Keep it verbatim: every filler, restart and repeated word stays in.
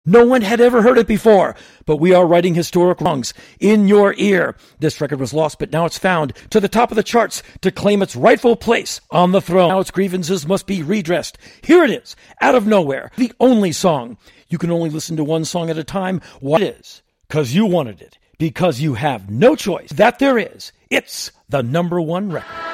No one had ever heard it before, but we are righting historic wrongs in your ear. This record was lost, but now it's found to the top of the charts to claim its rightful place on the throne. Now its grievances must be redressed. Here it is, Out of Nowhere, the only song. You can only listen to one song at a time. What it is? Because you wanted it. Because you have no choice. That there is. It's the number one record.